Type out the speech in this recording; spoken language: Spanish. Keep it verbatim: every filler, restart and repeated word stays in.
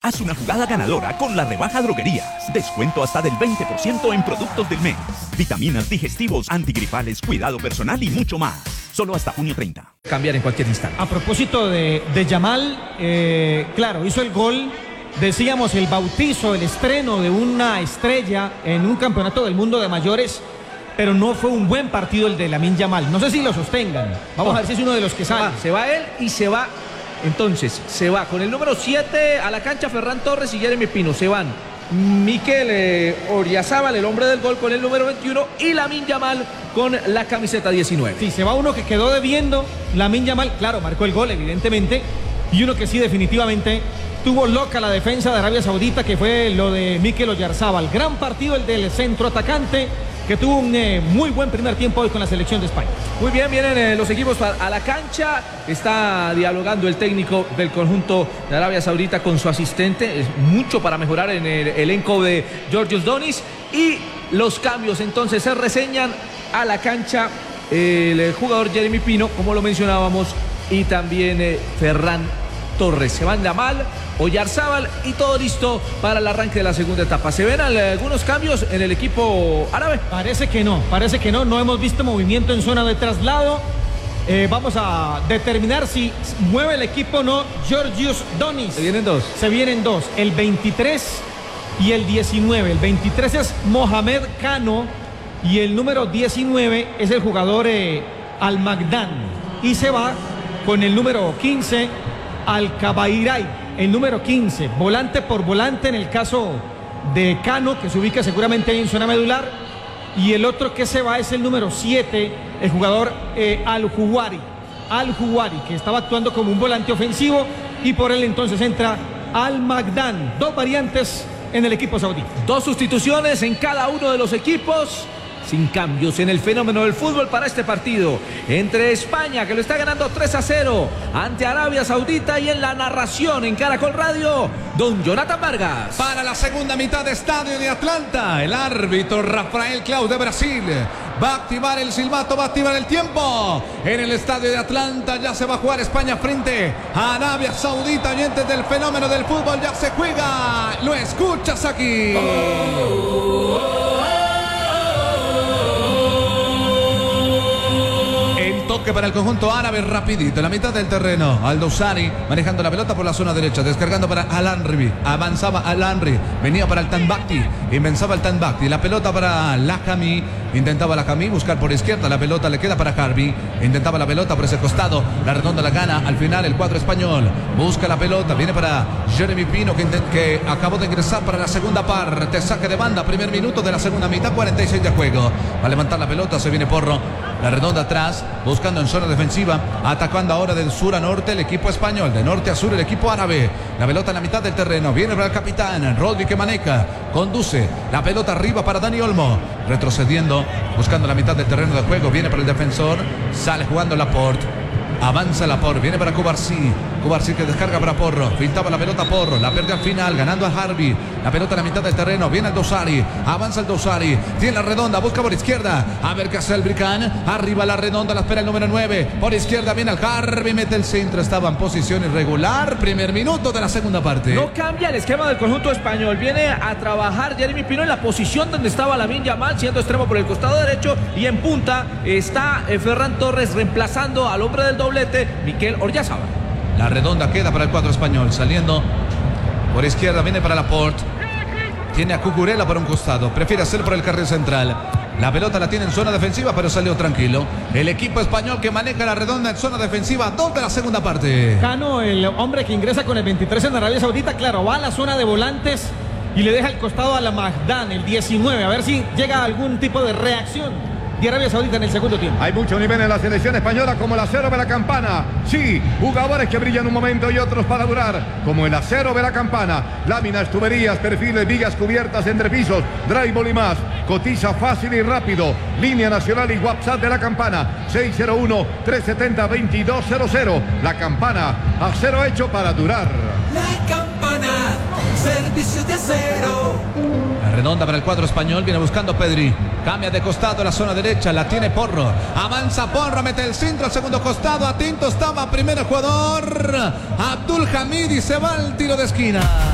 Haz una jugada ganadora con la rebaja Droguerías. Descuento hasta del veinte por ciento en productos del mes. Vitaminas, digestivos, antigripales, cuidado personal y mucho más. Solo hasta junio treinta. Cambiar en cualquier instante. A propósito de, de Yamal, eh, claro, hizo el gol. Decíamos el bautizo, el estreno de una estrella en un campeonato del mundo de mayores. Pero no fue un buen partido el de Lamine Yamal. No sé si lo sostengan. Vamos a ver si es uno de los que sale. Se va él y se va. Entonces, se va con el número siete a la cancha Ferran Torres y Jeremy Pino. Se van Mikel eh, Oyarzabal, el hombre del gol, con el número veintiuno, y Lamine Yamal con la camiseta diecinueve. Sí, se va uno que quedó debiendo. Lamine Yamal, claro, marcó el gol, evidentemente. Y uno que sí, definitivamente, tuvo loca la defensa de Arabia Saudita, que fue lo de Mikel Oyarzabal. Gran partido el del centro atacante, que tuvo un eh, muy buen primer tiempo hoy con la selección de España. Muy bien, vienen eh, los equipos a la cancha. Está dialogando el técnico del conjunto de Arabia Saudita con su asistente. Es mucho para mejorar en el elenco de Georgios Donis. Y los cambios entonces se reseñan a la cancha. El, el jugador Jeremy Pino, como lo mencionábamos, y también eh, Ferran Torres. Se van Yamal, Oyarzabal y todo listo para el arranque de la segunda etapa. ¿Se ven algunos cambios en el equipo árabe? Parece que no, parece que no. No hemos visto movimiento en zona de traslado. Eh, vamos a determinar si mueve el equipo o no Georgios Donis. Se vienen dos. Se vienen dos, el veintitrés y el diecinueve. El veintitrés es Mohamed Cano y el número diecinueve es el jugador eh, Al-Magdan. Y se va con el número quince, Al-Kabairay, el número quince, volante por volante en el caso de Cano, que se ubica seguramente en zona medular, y el otro que se va es el número siete, el jugador eh, Al-Juwari, Al-Juwari, que estaba actuando como un volante ofensivo, y por él entonces entra Al-Magdan. Dos variantes en el equipo saudí. Dos sustituciones en cada uno de los equipos. Sin cambios en el fenómeno del fútbol para este partido entre España, que lo está ganando tres a cero ante Arabia Saudita, y en la narración en Caracol Radio, don Jonathan Vargas. Para la segunda mitad de Estadio de Atlanta, el árbitro Rafael Clau de Brasil va a activar el silbato, va a activar el tiempo. En el Estadio de Atlanta ya se va a jugar España frente a Arabia Saudita. Oyentes del fenómeno del fútbol, ya se juega. Lo escuchas aquí. Oh, oh, oh. Toque para el conjunto árabe rapidito, en la mitad del terreno. Al-Dawsari manejando la pelota por la zona derecha, descargando para Al-Anri, avanzaba Al-Anri, venía para el Tanbakti, invenzaba el Tanbakti, la pelota para Lahami, intentaba Lahami buscar por izquierda, la pelota le queda para Harbi, intentaba la pelota por ese costado, la redonda la gana, al final el cuadro español, busca la pelota, viene para Jeremy Pino, que, que acabó de ingresar para la segunda parte, saque de banda, primer minuto de la segunda mitad, cuarenta y seis de juego, va a levantar la pelota, se viene Porro, la redonda atrás, buscando en zona defensiva, atacando ahora del sur a norte el equipo español, de norte a sur el equipo árabe, la pelota en la mitad del terreno, viene para el capitán, Rodri que maneja, conduce, la pelota arriba para Dani Olmo, retrocediendo, buscando la mitad del terreno de juego, viene para el defensor, sale jugando Laporte, avanza Laporte, viene para Cubarsí, Cubarsí que descarga para Porro, pintaba la pelota Porro, la pierde al final, ganando a Harbi, la pelota en la mitad del terreno, viene el Dawsari, avanza el Dawsari, tiene la redonda, busca por izquierda, a ver qué hace el Bricán, arriba la redonda, la espera el número nueve, por izquierda viene el Harbi, mete el centro, estaba en posición irregular, primer minuto de la segunda parte. No cambia el esquema del conjunto español, viene a trabajar Jeremy Pino en la posición donde estaba Lamine Yamal, siendo extremo por el costado derecho, y en punta está eh, Ferran Torres reemplazando al hombre del doblete, Mikel Oyarzabal. La redonda queda para el cuadro español, saliendo por izquierda, viene para Laporte, tiene a Cucurella por un costado, prefiere hacer por el carril central, la pelota la tiene en zona defensiva, pero salió tranquilo, el equipo español que maneja la redonda en zona defensiva, dos de la segunda parte. Cano, el hombre que ingresa con el veintitrés en Arabia Saudita, claro, va a la zona de volantes y le deja el costado a la Magdan, el diecinueve, a ver si llega algún tipo de reacción de Arabia Saudita en el segundo tiempo. Hay mucho nivel en la selección española, como el acero de la campana. Sí, jugadores que brillan un momento y otros para durar, como el acero de la campana. Láminas, tuberías, perfiles, vigas cubiertas, entrepisos, drywall y más. Cotiza fácil y rápido. Línea nacional y WhatsApp de la campana, seis cero uno, tres siete cero, dos dos cero cero. La campana, acero hecho para durar. La campana, servicio de acero. La redonda para el cuadro español, viene buscando Pedri, cambia de costado a la zona derecha, la tiene Porro, avanza Porro, mete el centro al segundo costado, atento estaba primero jugador Abdul Hamid y se va al tiro de esquina.